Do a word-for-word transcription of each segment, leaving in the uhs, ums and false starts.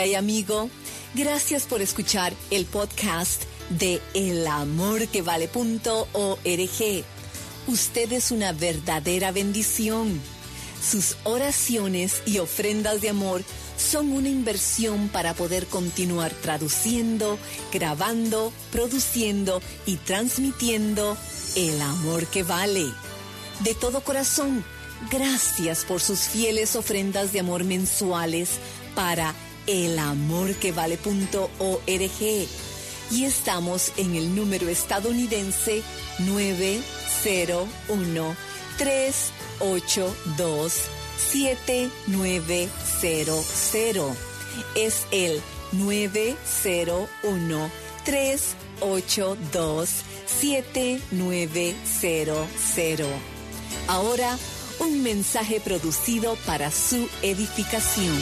Hey amigo, gracias por escuchar el podcast de el amor que vale punto org. Usted es una verdadera bendición. Sus oraciones y ofrendas de amor son una inversión para poder continuar traduciendo, grabando, produciendo y transmitiendo el amor que vale. De todo corazón, gracias por sus fieles ofrendas de amor mensuales para el amor que vale punto org. Y estamos en el número estadounidense nueve cero uno, tres ocho dos, siete nueve cero cero. Es el nueve cero uno, tres ocho dos, siete nueve cero cero. Ahora, un mensaje producido para su edificación.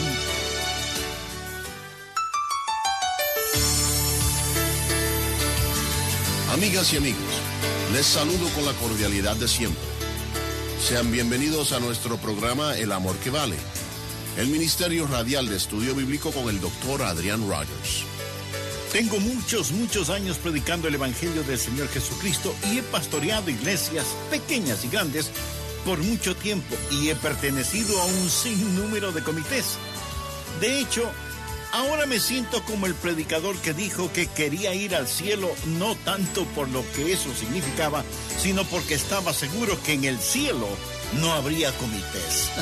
Amigas y amigos, les saludo con la cordialidad de siempre. Sean bienvenidos a nuestro programa El Amor que Vale, el ministerio radial de estudio bíblico con el doctor Adrian Rogers. Tengo muchos, muchos años predicando el Evangelio del Señor Jesucristo y he pastoreado iglesias pequeñas y grandes por mucho tiempo y he pertenecido a un sinnúmero de comités. De hecho, ahora me siento como el predicador que dijo que quería ir al cielo no tanto por lo que eso significaba, sino porque estaba seguro que en el cielo no habría comités.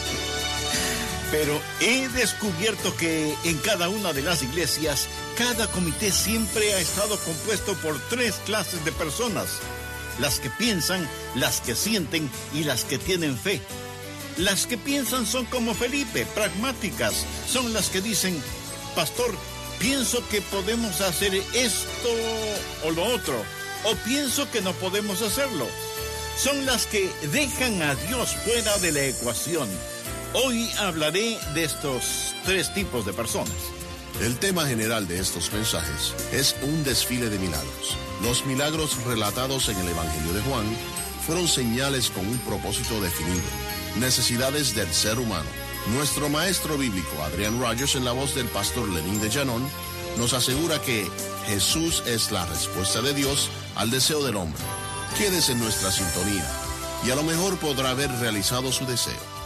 Pero he descubierto que en cada una de las iglesias, cada comité siempre ha estado compuesto por tres clases de personas: las que piensan, las que sienten y las que tienen fe. Las que piensan son como Felipe, pragmáticas, son las que dicen: pastor, pienso que podemos hacer esto o lo otro, o pienso que no podemos hacerlo. Son las que dejan a Dios fuera de la ecuación. Hoy hablaré de estos tres tipos de personas. El tema general de estos mensajes es un desfile de milagros. Los milagros relatados en el Evangelio de Juan fueron señales con un propósito definido: necesidades del ser humano. Nuestro maestro bíblico Adrian Rogers, en la voz del pastor Lenín de Llanón, nos asegura que Jesús es la respuesta de Dios al deseo del hombre. Quédese en nuestra sintonía y a lo mejor podrá haber realizado su deseo.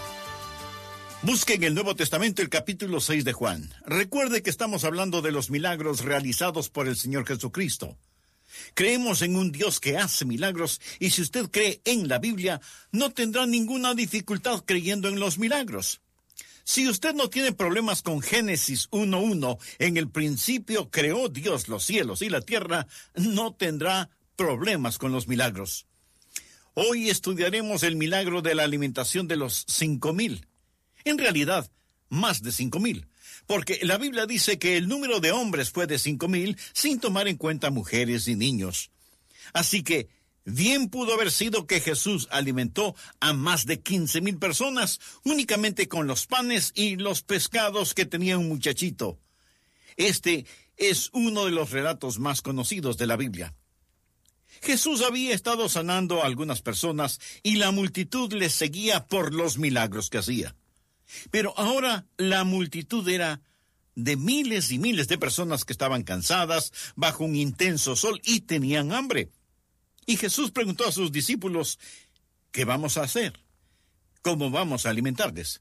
Busque en el Nuevo Testamento el capítulo seis de Juan. Recuerde que estamos hablando de los milagros realizados por el Señor Jesucristo. Creemos en un Dios que hace milagros, y si usted cree en la Biblia, no tendrá ninguna dificultad creyendo en los milagros. Si usted no tiene problemas con Génesis uno uno, en el principio creó Dios los cielos y la tierra, no tendrá problemas con los milagros. Hoy estudiaremos el milagro de la alimentación de los cinco mil. En realidad, más de cinco mil, porque la Biblia dice que el número de hombres fue de cinco mil sin tomar en cuenta mujeres y niños. Así que bien pudo haber sido que Jesús alimentó a más de quince mil personas únicamente con los panes y los pescados que tenía un muchachito. Este es uno de los relatos más conocidos de la Biblia. Jesús había estado sanando a algunas personas y la multitud le seguía por los milagros que hacía. Pero ahora la multitud era de miles y miles de personas que estaban cansadas bajo un intenso sol y tenían hambre. Y Jesús preguntó a sus discípulos: ¿qué vamos a hacer? ¿Cómo vamos a alimentarles?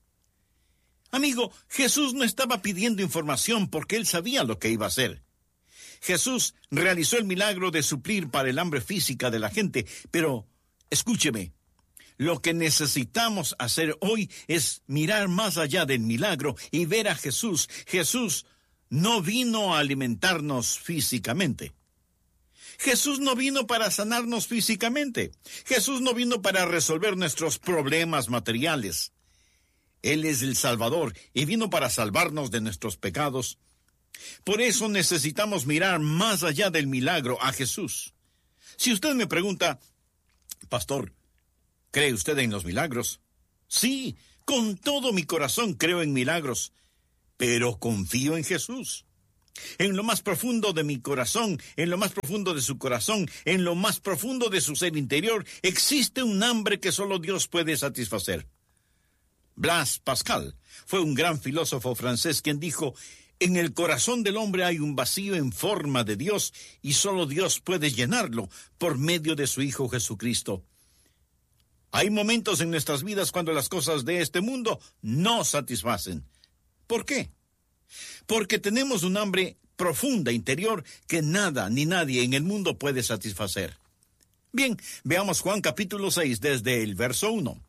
Amigo, Jesús no estaba pidiendo información porque él sabía lo que iba a hacer. Jesús realizó el milagro de suplir para el hambre física de la gente, pero escúcheme, lo que necesitamos hacer hoy es mirar más allá del milagro y ver a Jesús. Jesús no vino a alimentarnos físicamente. Jesús no vino para sanarnos físicamente. Jesús no vino para resolver nuestros problemas materiales. Él es el Salvador y vino para salvarnos de nuestros pecados. Por eso necesitamos mirar más allá del milagro a Jesús. Si usted me pregunta: pastor, ¿cree usted en los milagros? Sí, con todo mi corazón creo en milagros, pero confío en Jesús. En lo más profundo de mi corazón, en lo más profundo de su corazón, en lo más profundo de su ser interior, existe un hambre que solo Dios puede satisfacer. Blaise Pascal fue un gran filósofo francés quien dijo: En el corazón del hombre hay un vacío en forma de Dios y solo Dios puede llenarlo por medio de su Hijo Jesucristo. Hay momentos en nuestras vidas cuando las cosas de este mundo no satisfacen. ¿Por qué? Porque tenemos un hambre profunda interior que nada ni nadie en el mundo puede satisfacer. Bien, veamos Juan capítulo seis desde el verso uno.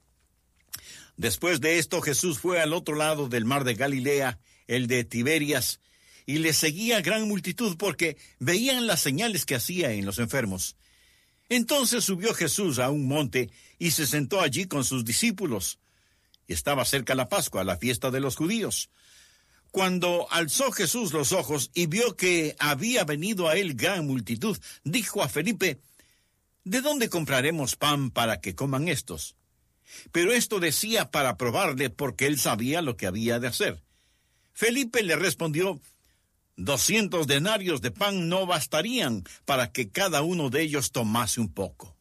Después de esto, Jesús fue al otro lado del mar de Galilea, el de Tiberias, y le seguía gran multitud porque veían las señales que hacía en los enfermos. Entonces subió Jesús a un monte y se sentó allí con sus discípulos. Estaba cerca la Pascua, la fiesta de los judíos. Cuando alzó Jesús los ojos y vio que había venido a él gran multitud, dijo a Felipe: ¿De dónde compraremos pan para que coman estos? Pero esto decía para probarle, porque él sabía lo que había de hacer. Felipe le respondió: Doscientos denarios de pan no bastarían para que cada uno de ellos tomase un poco.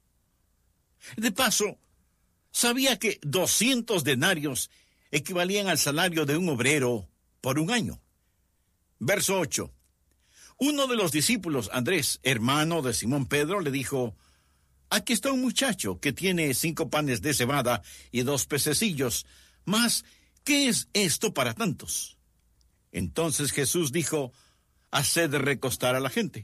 De paso, sabía que doscientos denarios equivalían al salario de un obrero por un año. Verso ocho. Uno de los discípulos, Andrés, hermano de Simón Pedro, le dijo: Aquí está un muchacho que tiene cinco panes de cebada y dos pececillos, mas ¿qué es esto para tantos? Entonces Jesús dijo: Haced recostar a la gente.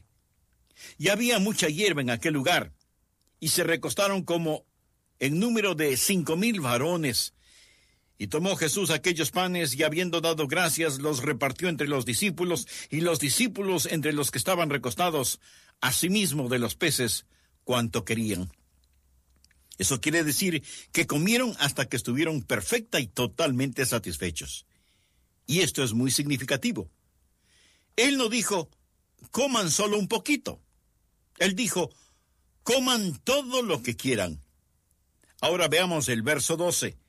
Y había mucha hierba en aquel lugar, y se recostaron como en número de cinco mil varones. Y tomó Jesús aquellos panes, y habiendo dado gracias, los repartió entre los discípulos, y los discípulos entre los que estaban recostados, asimismo de los peces, cuanto querían. Eso quiere decir que comieron hasta que estuvieron perfecta y totalmente satisfechos. Y esto es muy significativo. Él no dijo: coman solo un poquito. Él dijo: coman todo lo que quieran. Ahora veamos el verso doce.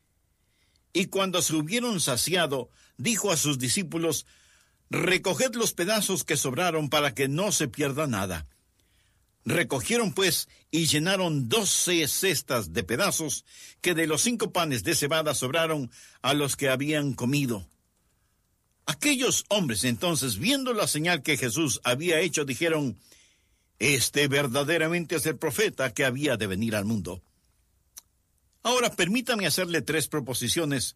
Y cuando se hubieron saciado, dijo a sus discípulos: recoged los pedazos que sobraron para que no se pierda nada. Recogieron pues y llenaron doce cestas de pedazos que de los cinco panes de cebada sobraron a los que habían comido. Aquellos hombres entonces, viendo la señal que Jesús había hecho, dijeron: Este verdaderamente es el profeta que había de venir al mundo. Ahora permítame hacerle tres proposiciones,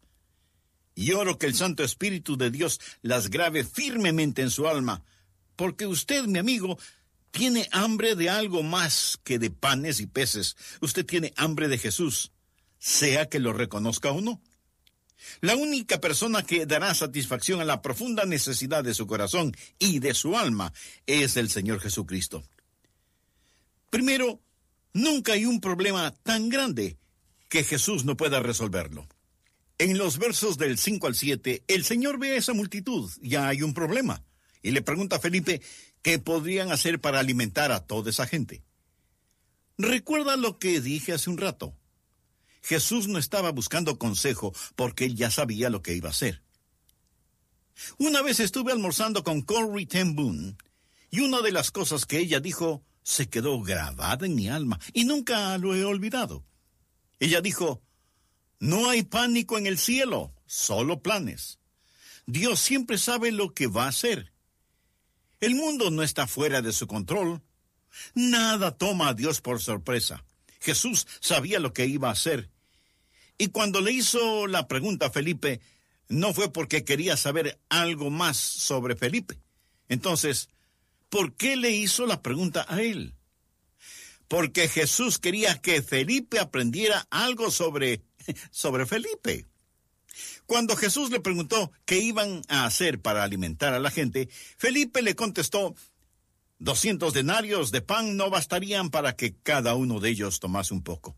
y oro que el Santo Espíritu de Dios las grabe firmemente en su alma, porque usted, mi amigo, tiene hambre de algo más que de panes y peces. Usted tiene hambre de Jesús, sea que lo reconozca o no. La única persona que dará satisfacción a la profunda necesidad de su corazón y de su alma es el Señor Jesucristo. Primero, nunca hay un problema tan grande que Jesús no pueda resolverlo. En los versos del cinco al siete, el Señor ve a esa multitud, ya hay un problema, y le pregunta a Felipe qué podrían hacer para alimentar a toda esa gente. Recuerda lo que dije hace un rato. Jesús no estaba buscando consejo porque él ya sabía lo que iba a hacer. Una vez estuve almorzando con Corrie ten Boom, y una de las cosas que ella dijo se quedó grabada en mi alma y nunca lo he olvidado. Ella dijo: no hay pánico en el cielo, solo planes. Dios siempre sabe lo que va a hacer. El mundo no está fuera de su control. Nada toma a Dios por sorpresa. Jesús sabía lo que iba a hacer. Y cuando le hizo la pregunta a Felipe, no fue porque quería saber algo más sobre Felipe. Entonces, ¿por qué le hizo la pregunta a él? Porque Jesús quería que Felipe aprendiera algo sobre, sobre Felipe. Cuando Jesús le preguntó qué iban a hacer para alimentar a la gente, Felipe le contestó: doscientos denarios de pan no bastarían para que cada uno de ellos tomase un poco.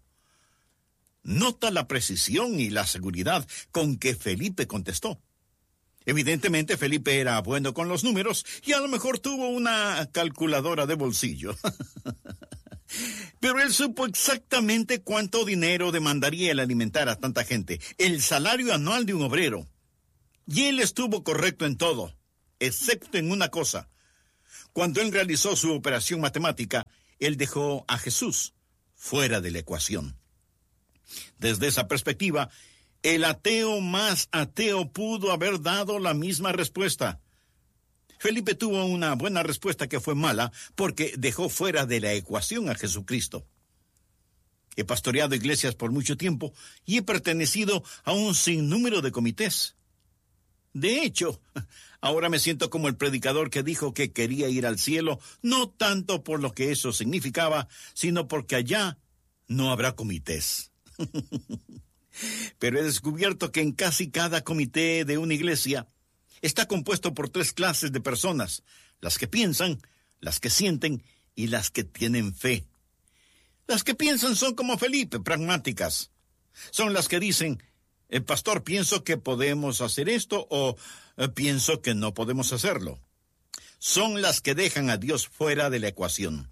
Nota la precisión y la seguridad con que Felipe contestó. Evidentemente Felipe era bueno con los números y a lo mejor tuvo una calculadora de bolsillo. Pero él supo exactamente cuánto dinero demandaría el alimentar a tanta gente, el salario anual de un obrero. Y él estuvo correcto en todo, excepto en una cosa. Cuando él realizó su operación matemática, él dejó a Jesús fuera de la ecuación. Desde esa perspectiva, el ateo más ateo pudo haber dado la misma respuesta. Felipe tuvo una buena respuesta que fue mala porque dejó fuera de la ecuación a Jesucristo. He pastoreado iglesias por mucho tiempo y he pertenecido a un sinnúmero de comités. De hecho, ahora me siento como el predicador que dijo que quería ir al cielo, no tanto por lo que eso significaba, sino porque allá no habrá comités. Pero he descubierto que en casi cada comité de una iglesia está compuesto por tres clases de personas: las que piensan, las que sienten y las que tienen fe. Las que piensan son como Felipe, pragmáticas. Son las que dicen: el pastor, pienso que podemos hacer esto o eh, pienso que no podemos hacerlo. Son las que dejan a Dios fuera de la ecuación.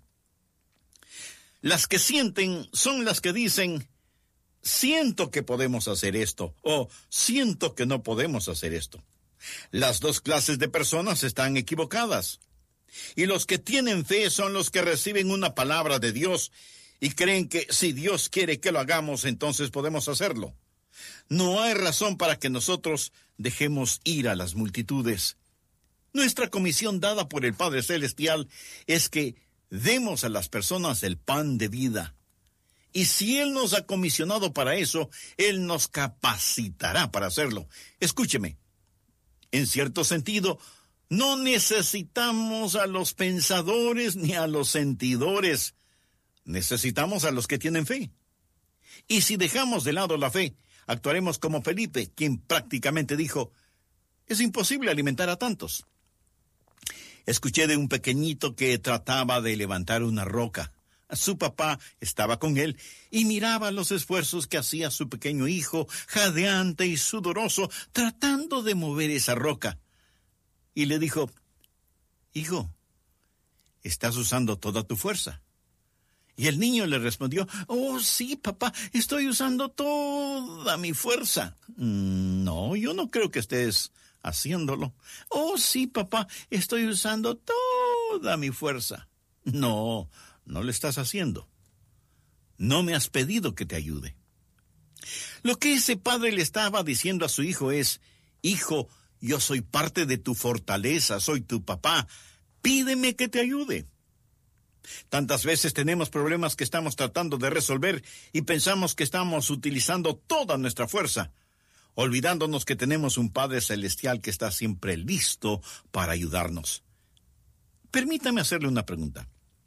Las que sienten son las que dicen: siento que podemos hacer esto o siento que no podemos hacer esto. Las dos clases de personas están equivocadas. Y los que tienen fe son los que reciben una palabra de Dios y creen que si Dios quiere que lo hagamos, entonces podemos hacerlo. No hay razón para que nosotros dejemos ir a las multitudes. Nuestra comisión dada por el Padre Celestial es que demos a las personas el pan de vida. Y si Él nos ha comisionado para eso, Él nos capacitará para hacerlo. Escúcheme, en cierto sentido, no necesitamos a los pensadores ni a los sentidores. Necesitamos a los que tienen fe. Y si dejamos de lado la fe, actuaremos como Felipe, quien prácticamente dijo: es imposible alimentar a tantos. Escuché de un pequeñito que trataba de levantar una roca. Su papá estaba con él y miraba los esfuerzos que hacía su pequeño hijo, jadeante y sudoroso, tratando de mover esa roca. Y le dijo: hijo, estás usando toda tu fuerza. Y el niño le respondió: oh, sí, papá, estoy usando toda mi fuerza. No, yo no creo que estés haciéndolo. Oh, sí, papá, estoy usando toda mi fuerza. No, no lo estás haciendo. No me has pedido que te ayude. Lo que ese padre le estaba diciendo a su hijo es: hijo, yo soy parte de tu fortaleza, soy tu papá. Pídeme que te ayude. Tantas veces tenemos problemas que estamos tratando de resolver y pensamos que estamos utilizando toda nuestra fuerza, olvidándonos que tenemos un Padre Celestial que está siempre listo para ayudarnos. Permítame hacerle una pregunta.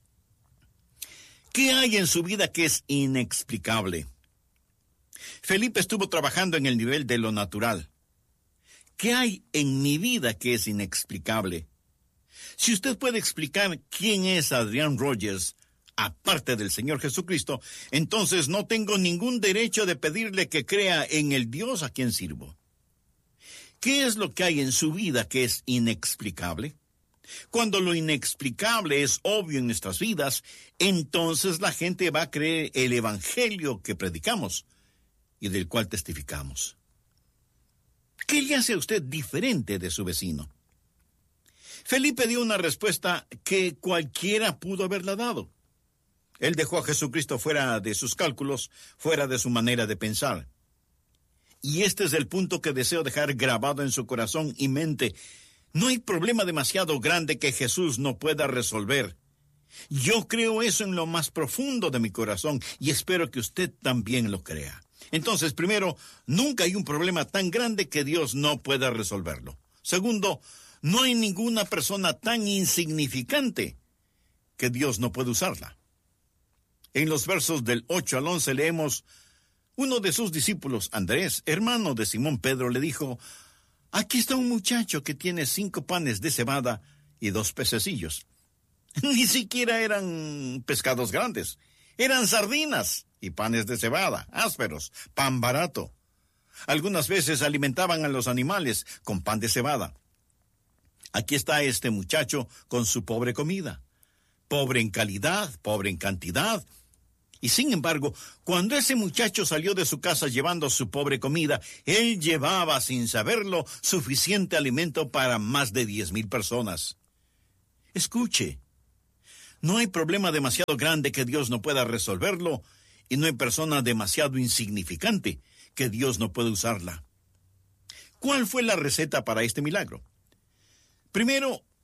¿Qué hay en su vida que es inexplicable? Felipe estuvo trabajando en el nivel de lo natural. ¿Qué hay en mi vida que es inexplicable? Si usted puede explicar quién es Adrián Rogers, aparte del Señor Jesucristo, entonces no tengo ningún derecho de pedirle que crea en el Dios a quien sirvo. ¿Qué es lo que hay en su vida que es inexplicable? Cuando lo inexplicable es obvio en nuestras vidas, entonces la gente va a creer el evangelio que predicamos y del cual testificamos. ¿Qué le hace a usted diferente de su vecino? Felipe dio una respuesta que cualquiera pudo haberla dado. Él dejó a Jesucristo fuera de sus cálculos, fuera de su manera de pensar. Y este es el punto que deseo dejar grabado en su corazón y mente. No hay problema demasiado grande que Jesús no pueda resolver. Yo creo eso en lo más profundo de mi corazón y espero que usted también lo crea. Entonces, primero, nunca hay un problema tan grande que Dios no pueda resolverlo. Segundo, no hay ninguna persona tan insignificante que Dios no puede usarla. En los versos del ocho al once leemos: uno de sus discípulos, Andrés, hermano de Simón Pedro, le dijo: aquí está un muchacho que tiene cinco panes de cebada y dos pececillos. Ni siquiera eran pescados grandes, eran sardinas y panes de cebada, ásperos, pan barato. Algunas veces alimentaban a los animales con pan de cebada. Aquí está este muchacho con su pobre comida, pobre en calidad, pobre en cantidad. Y sin embargo, cuando ese muchacho salió de su casa llevando su pobre comida, él llevaba, sin saberlo, suficiente alimento para más de diez mil personas. Escuche, no hay problema demasiado grande que Dios no pueda resolverlo, y no hay persona demasiado insignificante que Dios no pueda usarla. ¿Cuál fue la receta para este milagro? Primero,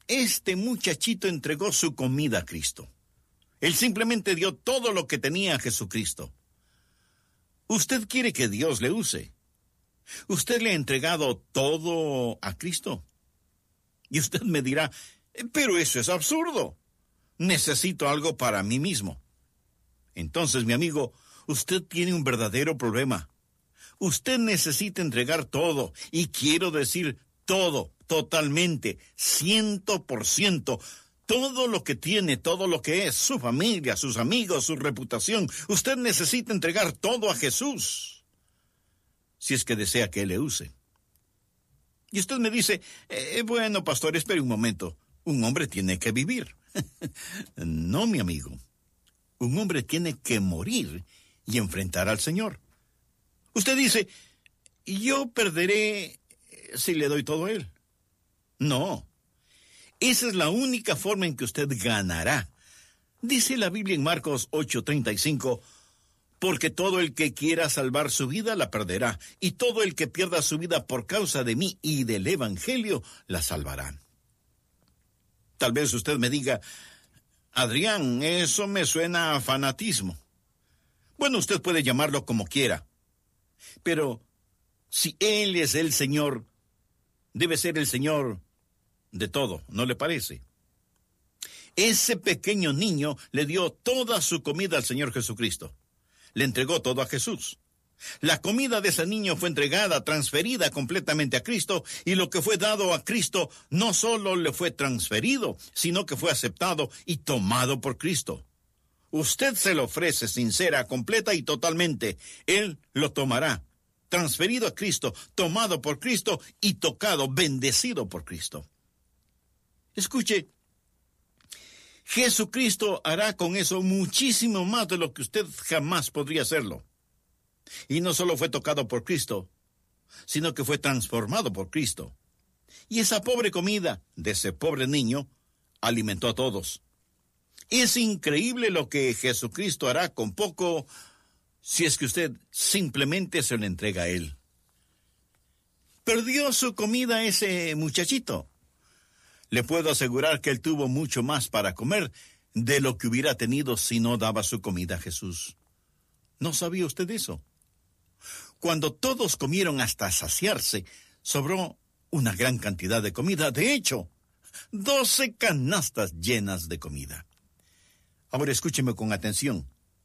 Este muchachito entregó su comida a Cristo. Él simplemente dio todo lo que tenía a Jesucristo. ¿Usted quiere que Dios le use? ¿Usted le ha entregado todo a Cristo? Y usted me dirá, pero eso es absurdo. Necesito algo para mí mismo. Entonces, mi amigo, usted tiene un verdadero problema. Usted necesita entregar todo, y quiero decir todo, totalmente, ciento por ciento, todo lo que tiene, todo lo que es, su familia, sus amigos, su reputación. Usted necesita entregar todo a Jesús, si es que desea que Él le use. Y usted me dice, eh, bueno, pastor, espere un momento, un hombre tiene que vivir. No, mi amigo, un hombre tiene que morir y enfrentar al Señor. Usted dice, yo perderé si le doy todo a Él. No, esa es la única forma en que usted ganará. Dice la Biblia en Marcos ocho treinta y cinco, porque todo el que quiera salvar su vida la perderá, y todo el que pierda su vida por causa de mí y del Evangelio la salvará. Tal vez usted me diga, Adrián, eso me suena a fanatismo. Bueno, usted puede llamarlo como quiera, pero si Él es el Señor, debe ser el Señor de todo, ¿no le parece? Ese pequeño niño le dio toda su comida al Señor Jesucristo. Le entregó todo a Jesús. La comida de ese niño fue entregada, transferida completamente a Cristo, y lo que fue dado a Cristo no solo le fue transferido, sino que fue aceptado y tomado por Cristo. Usted se lo ofrece sincera, completa y totalmente. Él lo tomará, transferido a Cristo, tomado por Cristo y tocado, bendecido por Cristo. Escuche, Jesucristo hará con eso muchísimo más de lo que usted jamás podría hacerlo. Y no solo fue tocado por Cristo, sino que fue transformado por Cristo. Y esa pobre comida de ese pobre niño alimentó a todos. Es increíble lo que Jesucristo hará con poco, si es que usted simplemente se lo entrega a Él. ¿Perdió su comida ese muchachito? Le puedo asegurar que él tuvo mucho más para comer de lo que hubiera tenido si no daba su comida a Jesús. ¿No sabía usted eso? Cuando todos comieron hasta saciarse, sobró una gran cantidad de comida. De hecho, doce canastas llenas de comida. Ahora escúcheme con atención.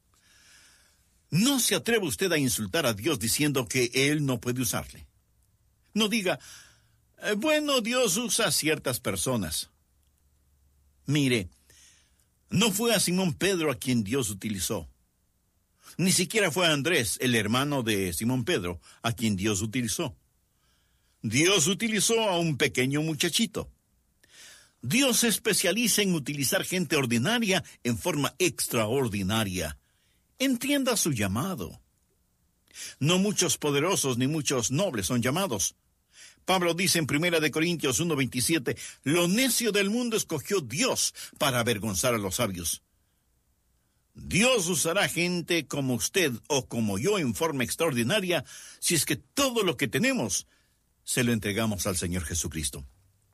No se atreva usted a insultar a Dios diciendo que Él no puede usarle. No diga, bueno, Dios usa a ciertas personas. Mire, no fue a Simón Pedro a quien Dios utilizó. Ni siquiera fue a Andrés, el hermano de Simón Pedro, a quien Dios utilizó. Dios utilizó a un pequeño muchachito. Dios se especializa en utilizar gente ordinaria en forma extraordinaria. Entienda su llamado. No muchos poderosos ni muchos nobles son llamados. Pablo dice en Primera de Corintios uno veintisiete, lo necio del mundo escogió Dios para avergonzar a los sabios. Dios usará gente como usted o como yo en forma extraordinaria si es que todo lo que tenemos se lo entregamos al Señor Jesucristo.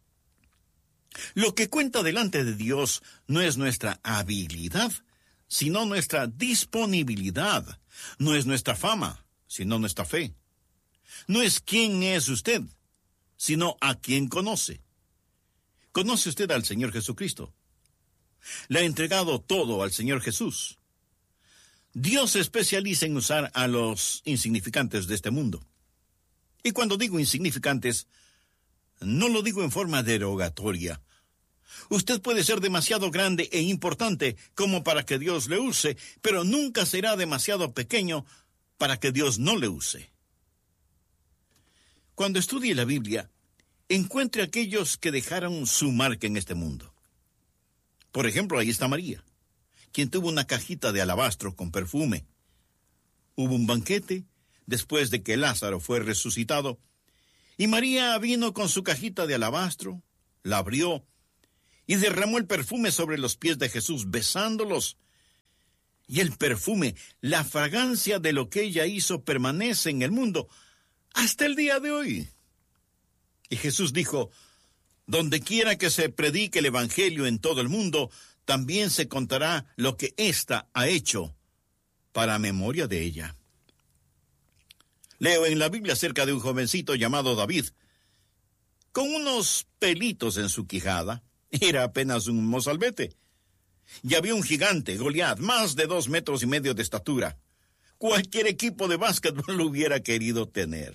Lo que cuenta delante de Dios no es nuestra habilidad, sino nuestra disponibilidad. No es nuestra fama, sino nuestra fe. No es quién es usted, sino a quién conoce. ¿Conoce usted al Señor Jesucristo? Le ha entregado todo al Señor Jesús. Dios se especializa en usar a los insignificantes de este mundo. Y cuando digo insignificantes, no lo digo en forma derogatoria. Usted puede ser demasiado grande e importante como para que Dios le use, pero nunca será demasiado pequeño para que Dios no le use. Cuando estudie la Biblia, encuentre aquellos que dejaron su marca en este mundo. Por ejemplo, ahí está María, quien tuvo una cajita de alabastro con perfume. Hubo un banquete después de que Lázaro fue resucitado, y María vino con su cajita de alabastro, la abrió y derramó el perfume sobre los pies de Jesús, besándolos. Y el perfume, la fragancia de lo que ella hizo, permanece en el mundo hasta el día de hoy. Y Jesús dijo, Donde quiera que se predique el Evangelio en todo el mundo, también se contará lo que ésta ha hecho para memoria de ella. Leo en la Biblia acerca de un jovencito llamado David, con unos pelitos en su quijada. Era apenas un mozalbete. Y había un gigante, Goliat, más de dos metros y medio de estatura. Cualquier equipo de básquetbol lo hubiera querido tener.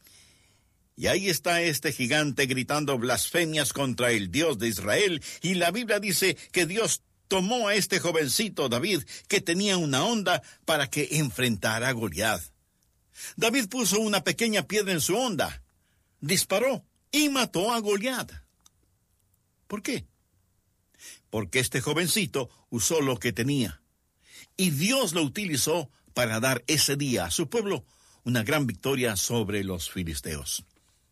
Y ahí está este gigante gritando blasfemias contra el Dios de Israel. Y la Biblia dice que Dios tomó a este jovencito David, que tenía una honda, para que enfrentara a Goliat. David puso una pequeña piedra en su honda, disparó y mató a Goliat. ¿Por qué? Porque este jovencito usó lo que tenía. Y Dios lo utilizó para dar ese día a su pueblo una gran victoria sobre los filisteos.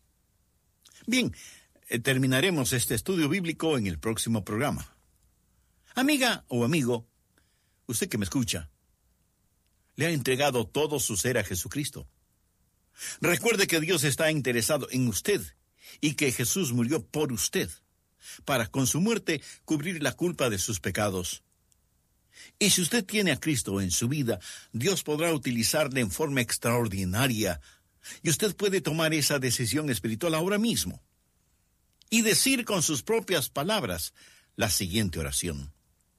Bien, eh, terminaremos este estudio bíblico en el próximo programa. Amiga o amigo, usted que me escucha, le ha entregado todo su ser a Jesucristo. Recuerde que Dios está interesado en usted y que Jesús murió por usted, para con su muerte cubrir la culpa de sus pecados. Y si usted tiene a Cristo en su vida, Dios podrá utilizarle en forma extraordinaria, y usted puede tomar esa decisión espiritual ahora mismo y decir con sus propias palabras la siguiente oración.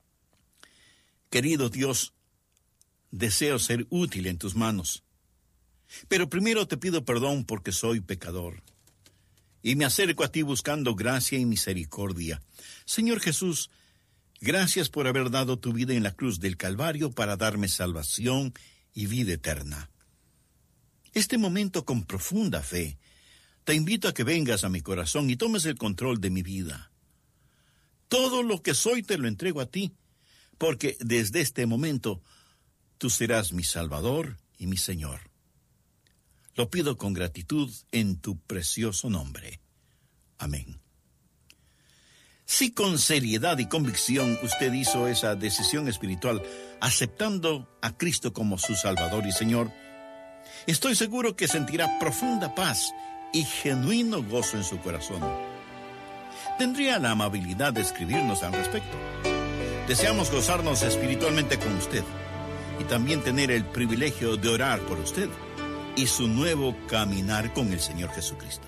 Querido Dios, deseo ser útil en tus manos, pero primero te pido perdón porque soy pecador, y me acerco a ti buscando gracia y misericordia. Señor Jesús, gracias por haber dado tu vida en la cruz del Calvario para darme salvación y vida eterna. Este momento, con profunda fe, te invito a que vengas a mi corazón y tomes el control de mi vida. Todo lo que soy te lo entrego a ti, porque desde este momento tú serás mi Salvador y mi Señor. Lo pido con gratitud en tu precioso nombre. Amén. Si con seriedad y convicción usted hizo esa decisión espiritual, aceptando a Cristo como su Salvador y Señor, estoy seguro que sentirá profunda paz y genuino gozo en su corazón. Tendría la amabilidad de escribirnos al respecto. Deseamos gozarnos espiritualmente con usted y también tener el privilegio de orar por usted y su nuevo caminar con el Señor Jesucristo.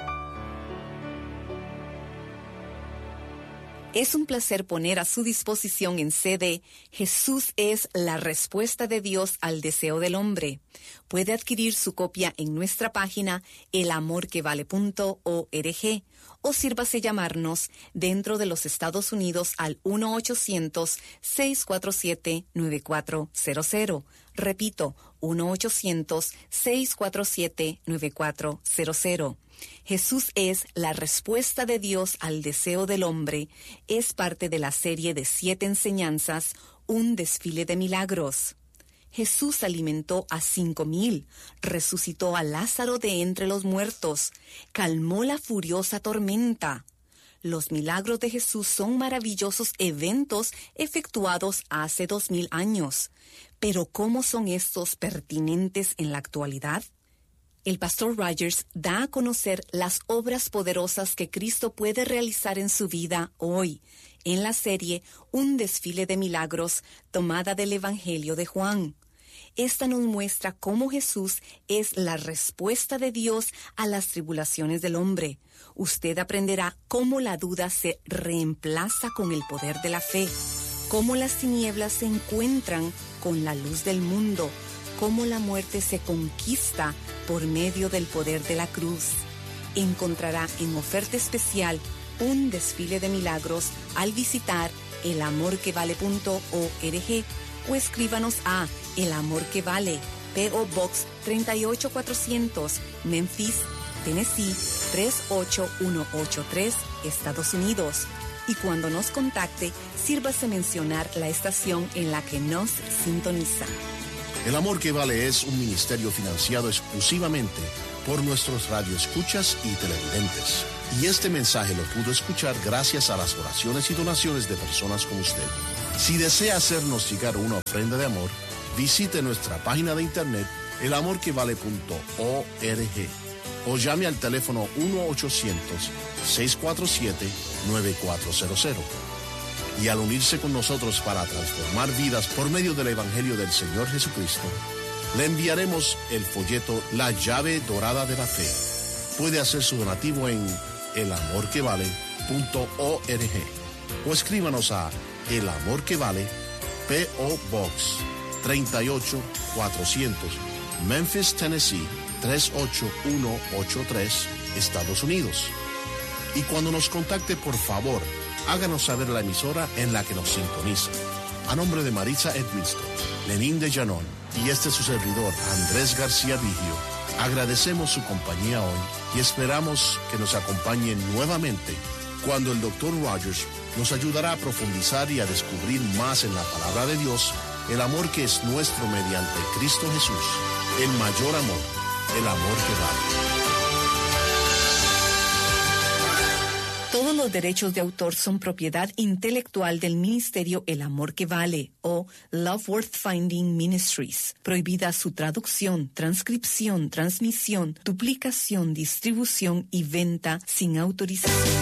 Es un placer poner a su disposición en C D Jesús es la respuesta de Dios al deseo del hombre. Puede adquirir su copia en nuestra página el amor que vale punto org o sírvase llamarnos dentro de los Estados Unidos al uno ochocientos, seis cuatro siete, nueve cuatro cero cero. Repito, uno ochocientos, seis cuatro siete, nueve cuatro cero cero. Jesús es la respuesta de Dios al deseo del hombre. Es parte de la serie de siete enseñanzas, un desfile de milagros. Jesús alimentó a cinco mil, resucitó a Lázaro de entre los muertos, calmó la furiosa tormenta. Los milagros de Jesús son maravillosos eventos efectuados hace dos mil años. Pero ¿cómo son estos pertinentes en la actualidad? El pastor Rogers da a conocer las obras poderosas que Cristo puede realizar en su vida hoy, en la serie Un desfile de milagros, tomada del Evangelio de Juan. Esta nos muestra cómo Jesús es la respuesta de Dios a las tribulaciones del hombre. Usted aprenderá cómo la duda se reemplaza con el poder de la fe, cómo las tinieblas se encuentran con la luz del mundo, cómo la muerte se conquista por medio del poder de la cruz. Encontrará en oferta especial un desfile de milagros al visitar el amor que vale punto org o escríbanos a El Amor que Vale, P O Box treinta y ocho cuatrocientos, Memphis, Tennessee tres ocho uno ocho tres, Estados Unidos. Y cuando nos contacte, sírvase mencionar la estación en la que nos sintoniza. El Amor que Vale es un ministerio financiado exclusivamente por nuestros radioescuchas y televidentes. Y este mensaje lo pudo escuchar gracias a las oraciones y donaciones de personas como usted. Si desea hacernos llegar una ofrenda de amor, visite nuestra página de internet el amor que vale punto org o llame al teléfono uno ochocientos, seis cuatro siete, nueve cuatro cero cero. Y al unirse con nosotros para transformar vidas por medio del Evangelio del Señor Jesucristo, le enviaremos el folleto La Llave Dorada de la Fe. Puede hacer su donativo en el amor que vale punto org o escríbanos a El Amor que Vale, P O Box treinta y ocho cuatrocientos, Memphis, Tennessee tres ocho uno ocho tres, Estados Unidos. Y cuando nos contacte, por favor, háganos saber la emisora en la que nos sintoniza. A nombre de Maritza Edmiston, Lenín de Llanón y este su servidor, Andrés García Vigio, agradecemos su compañía hoy y esperamos que nos acompañen nuevamente cuando el doctor Rogers nos ayudará a profundizar y a descubrir más en la palabra de Dios el amor que es nuestro mediante Cristo Jesús, el mayor amor, el amor que vale. Todos los derechos de autor son propiedad intelectual del Ministerio El Amor que Vale o Love Worth Finding Ministries. Prohibida su traducción, transcripción, transmisión, duplicación, distribución y venta sin autorización.